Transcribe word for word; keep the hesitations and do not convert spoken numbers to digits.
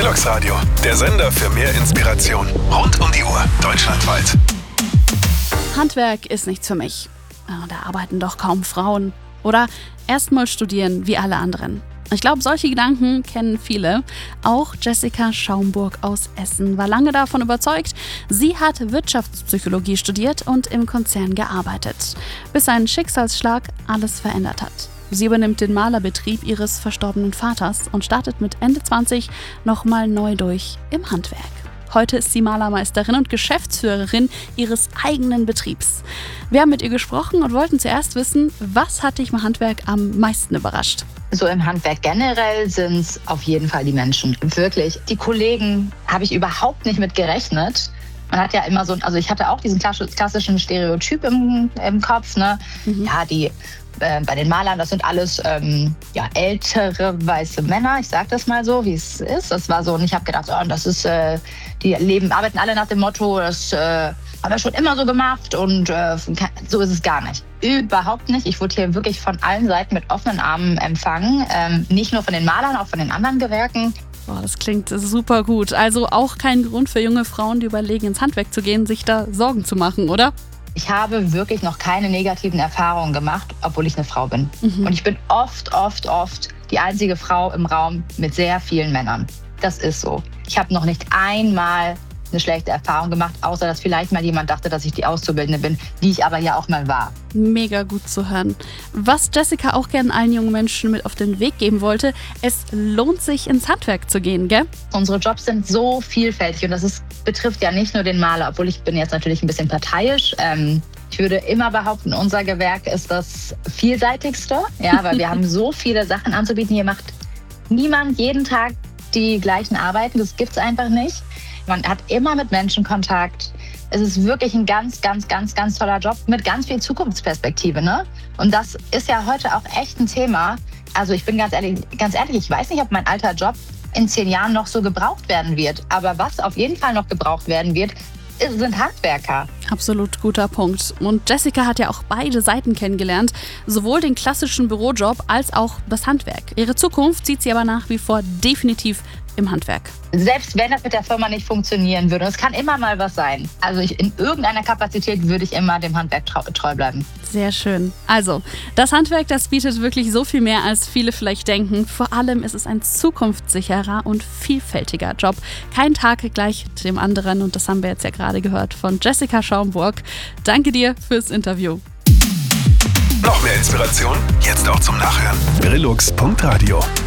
Relux Radio, der Sender für mehr Inspiration. Rund um die Uhr, deutschlandweit. Handwerk ist nichts für mich. Da arbeiten doch kaum Frauen. Oder erstmal studieren wie alle anderen. Ich glaube, solche Gedanken kennen viele. Auch Jessica Schaumburg aus Essen war lange davon überzeugt. Sie hat Wirtschaftspsychologie studiert und im Konzern gearbeitet, bis ein Schicksalsschlag alles verändert hat. Sie übernimmt den Malerbetrieb ihres verstorbenen Vaters und startet mit Ende zwanzig nochmal neu durch im Handwerk. Heute ist sie Malermeisterin und Geschäftsführerin ihres eigenen Betriebs. Wir haben mit ihr gesprochen und wollten zuerst wissen, was hat dich im Handwerk am meisten überrascht? So im Handwerk generell sind es auf jeden Fall die Menschen. Wirklich, die Kollegen habe ich überhaupt nicht mit gerechnet. Man hat ja immer so, also ich hatte auch diesen klassischen Stereotyp im, im Kopf, ne? Mhm. Ja, die äh, bei den Malern, das sind alles ähm, ja, ältere weiße Männer. Ich sage das mal so, wie es ist. Das war so, und ich habe gedacht, oh, das ist, äh, die leben, arbeiten alle nach dem Motto, das äh, haben wir schon immer so gemacht und äh, so ist es gar nicht. Überhaupt nicht. Ich wurde hier wirklich von allen Seiten mit offenen Armen empfangen. Ähm, nicht nur von den Malern, auch von den anderen Gewerken. Boah, das klingt super gut. Also auch kein Grund für junge Frauen, die überlegen, ins Handwerk zu gehen, sich da Sorgen zu machen, oder? Ich habe wirklich noch keine negativen Erfahrungen gemacht, obwohl ich eine Frau bin. Mhm. Und ich bin oft, oft, oft die einzige Frau im Raum mit sehr vielen Männern. Das ist so. Ich habe noch nicht einmal eine schlechte Erfahrung gemacht, außer dass vielleicht mal jemand dachte, dass ich die Auszubildende bin, die ich aber ja auch mal war. Mega gut zu hören. Was Jessica auch gerne allen jungen Menschen mit auf den Weg geben wollte, es lohnt sich, ins Handwerk zu gehen, gell? Unsere Jobs sind so vielfältig und das ist, betrifft ja nicht nur den Maler, obwohl ich bin jetzt natürlich ein bisschen parteiisch. Ähm, ich würde immer behaupten, unser Gewerk ist das vielseitigste, ja, weil wir haben so viele Sachen anzubieten. Hier macht niemand jeden Tag die gleichen Arbeiten, das gibt's einfach nicht. Man hat immer mit Menschen Kontakt. Es ist wirklich ein ganz, ganz, ganz, ganz toller Job mit ganz viel Zukunftsperspektive, ne? Und das ist ja heute auch echt ein Thema. Also ich bin ganz ehrlich, ganz ehrlich, ich weiß nicht, ob mein alter Job in zehn Jahren noch so gebraucht werden wird. Aber was auf jeden Fall noch gebraucht werden wird, sind Handwerker. Absolut guter Punkt. Und Jessica hat ja auch beide Seiten kennengelernt, sowohl den klassischen Bürojob als auch das Handwerk. Ihre Zukunft sieht sie aber nach wie vor definitiv im Handwerk. Selbst wenn das mit der Firma nicht funktionieren würde, es kann immer mal was sein. Also ich, in irgendeiner Kapazität würde ich immer dem Handwerk treu, treu bleiben. Sehr schön. Also, das Handwerk, das bietet wirklich so viel mehr, als viele vielleicht denken. Vor allem ist es ein zukunftssicherer und vielfältiger Job. Kein Tag gleich dem anderen und das haben wir jetzt ja gerade gehört von Jessica Schaumburg. Danke dir fürs Interview. Noch mehr Inspiration? Jetzt auch zum Nachhören. Relux Punkt Radio